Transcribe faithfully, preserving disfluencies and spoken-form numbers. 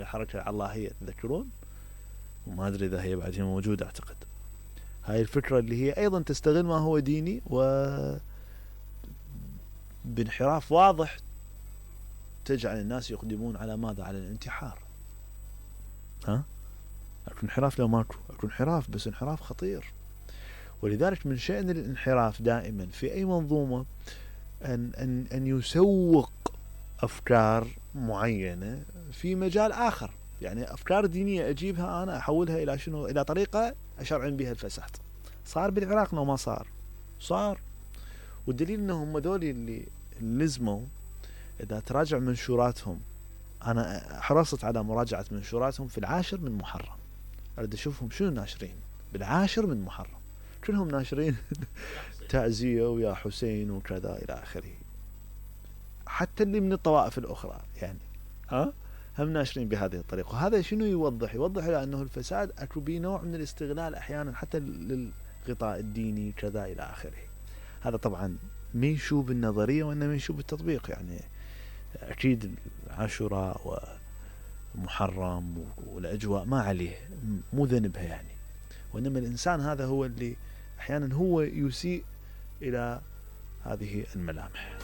هاي الحركة العلاهية تذكرون، وما أدري إذا هي بعد موجودة، أعتقد هاي الفكرة اللي هي أيضا تستغل ما هو ديني و بانحراف واضح تجعل الناس يقدمون على ماذا؟ على الانتحار. ها أكو انحراف لو ماكو؟ أكو انحراف، بس انحراف خطير. ولذلك من شأن الانحراف دائما في أي منظومة أن, أن, أن يسوق أفكار معينة في مجال آخر. يعني أفكار دينية أجيبها أنا أحولها إلى شنو؟ إلى طريقة أشرعن بها الفساد. صار بالعراق لو ما صار؟ صار. والدليل أنهم ذولي اللي لزموا، إذا تراجع منشوراتهم، أنا حرصت على مراجعة منشوراتهم في العاشر من محرم، أريد أشوفهم شنو ناشرين بالعاشر من محرم. كلهم ناشرين تعزية ويا حسين وكذا إلى آخره. حتى اللي من الطوائف الأخرى يعني ها هم ناشرين بهذه الطريقة. وهذا شنو يوضح؟ يوضح إلى أنه الفساد أكو بيه نوع من الاستغلال أحيانا حتى للغطاء الديني كذا إلى آخره. هذا طبعا من شو بالنظرية وإنما من شو بالتطبيق. يعني أكيد عاشوراء ومحرم والأجواء ما عليه، مو ذنبها يعني، وإنما الإنسان هذا هو اللي أحيانا هو يسيء إلى هذه الملامح.